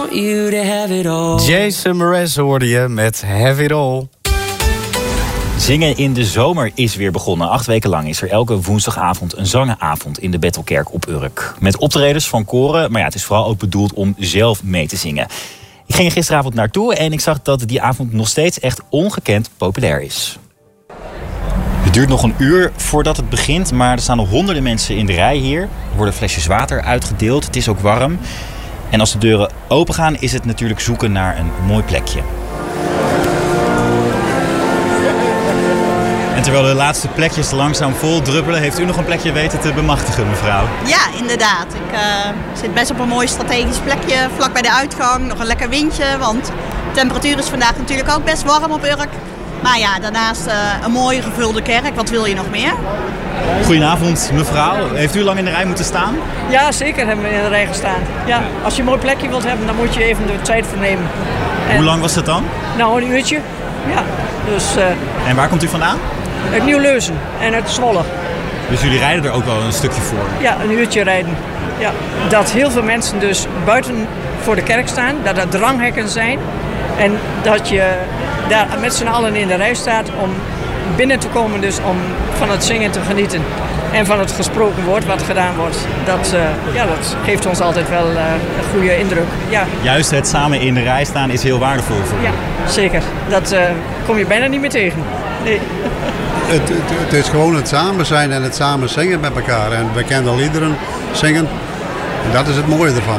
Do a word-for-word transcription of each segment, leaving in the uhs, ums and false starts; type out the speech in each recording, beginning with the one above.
Jason Mraz hoorde je met Have It All. Zingen in de zomer is weer begonnen. Acht weken lang is er elke woensdagavond een zangenavond in de Bethelkerk op Urk. Met optredens van koren, maar ja, het is vooral ook bedoeld om zelf mee te zingen. Ik ging er gisteravond naartoe en ik zag dat die avond nog steeds echt ongekend populair is. Het duurt nog een uur voordat het begint, maar er staan nog honderden mensen in de rij hier. Er worden flesjes water uitgedeeld, het is ook warm. En als de deuren open gaan, is het natuurlijk zoeken naar een mooi plekje. En terwijl de laatste plekjes langzaam vol druppelen, heeft u nog een plekje weten te bemachtigen, mevrouw? Ja, inderdaad. Ik uh, zit best op een mooi strategisch plekje, vlak bij de uitgang. Nog een lekker windje, want de temperatuur is vandaag natuurlijk ook best warm op Urk. Maar ja, daarnaast uh, een mooie gevulde kerk. Wat wil je nog meer? Goedenavond, mevrouw. Heeft u lang in de rij moeten staan? Ja, zeker hebben we in de rij gestaan. Ja, als je een mooi plekje wilt hebben, dan moet je even de tijd voor nemen. En, hoe lang was dat dan? Nou, een uurtje. Ja, dus... Uh, en waar komt u vandaan? Uit Nieuw-Leuzen en uit Zwolle. Dus jullie rijden er ook wel een stukje voor? Ja, een uurtje rijden. Ja. Dat heel veel mensen dus buiten voor de kerk staan, dat er dranghekken zijn. En dat je daar met z'n allen in de rij staat om binnen te komen, dus om van het zingen te genieten. En van het gesproken woord wat gedaan wordt. Dat, uh, ja, dat geeft ons altijd wel uh, een goede indruk. Ja. Juist het samen in de rij staan is heel waardevol voor u. Ja, zeker. Dat uh, kom je bijna niet meer tegen. Nee. Het, het, het is gewoon het samen zijn en het samen zingen met elkaar. En bekende liederen zingen. En dat is het mooie ervan.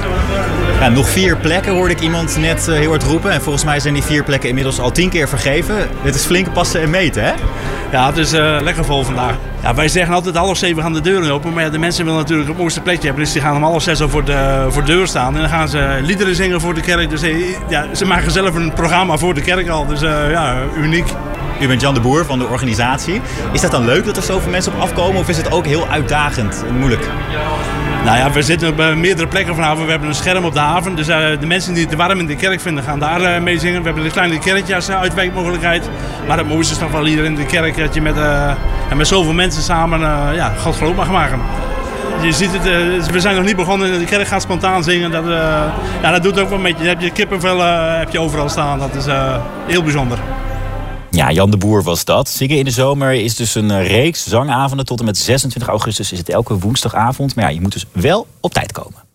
Ja, nog vier plekken hoorde ik iemand net uh, heel hard roepen. En volgens mij zijn die vier plekken inmiddels al tien keer vergeven. Dit is flink passen en meten, hè? Ja, het is uh, lekker vol vandaag. Ja, wij zeggen altijd half zeven gaan de deuren open. Maar ja, de mensen willen natuurlijk het mooiste plekje hebben. Dus die gaan om half zes al voor de, voor de deur staan. En dan gaan ze liederen zingen voor de kerk. Dus ja, ze maken zelf een programma voor de kerk al. Dus uh, ja, uniek. U bent Jan de Boer van de organisatie. Is dat dan leuk dat er zoveel mensen op afkomen? Of is het ook heel uitdagend en moeilijk? Nou ja, we zitten op uh, meerdere plekken vanavond. We hebben een scherm op de haven. Dus uh, de mensen die het te warm in de kerk vinden, gaan daar uh, mee zingen. We hebben een kleine kerkje als uh, uitwijkmogelijkheid. Maar het mooiste is nog wel hier in de kerk dat je met, uh, met zoveel mensen samen uh, ja, God groot mag maken. Je ziet het, uh, we zijn nog niet begonnen. De kerk gaat spontaan zingen. Dat, uh, ja, dat doet ook wel een beetje. Dan heb je kippenvel uh, heb je overal staan. Dat is uh, heel bijzonder. Ja, Jan de Boer was dat. Zingen in de zomer is dus een reeks zangavonden. Tot en met zesentwintig augustus is het elke woensdagavond. Maar ja, je moet dus wel op tijd komen.